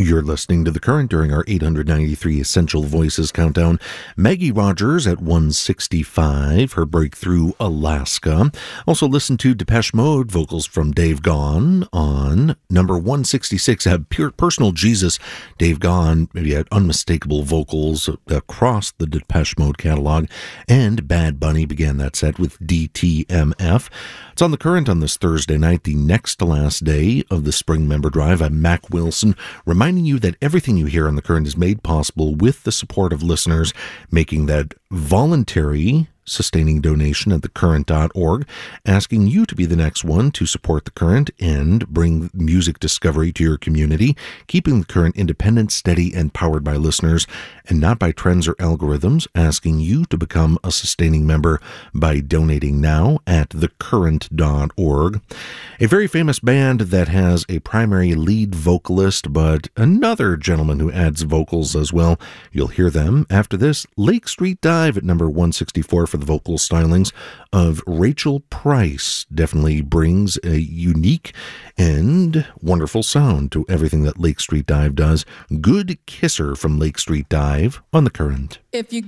You're listening to The Current during our 893 Essential Voices countdown. Maggie Rogers at 165, her breakthrough Alaska. Also listen to Depeche Mode, vocals from Dave Gahan on number 166. Pure Personal Jesus, Dave Gahan, maybe had unmistakable vocals across the Depeche Mode catalog. And Bad Bunny began that set with DTMF. It's on The Current on this Thursday night, the next to last day of the Spring Member Drive. I'm Mac Wilson, reminding you that everything you hear on The Current is made possible with the support of listeners, making that voluntary sustaining donation at thecurrent.org, asking you to be the next one to support The Current and bring music discovery to your community, keeping The Current independent, steady, and powered by listeners, and not by trends or algorithms, asking you to become a sustaining member by donating now at thecurrent.org. A very famous band that has a primary lead vocalist, but another gentleman who adds vocals as well. You'll hear them after this. Lake Street Dive at number 164 for the vocal stylings of Rachel Price. Definitely brings a unique and wonderful sound to everything that Lake Street Dive does. Good Kisser from Lake Street Dive on The Current. If you